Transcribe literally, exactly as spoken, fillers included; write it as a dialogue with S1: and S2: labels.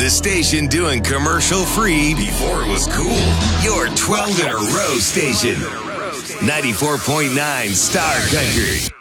S1: The station doing commercial free before it was cool. Your twelve in a row station. ninety-four point nine Star Country.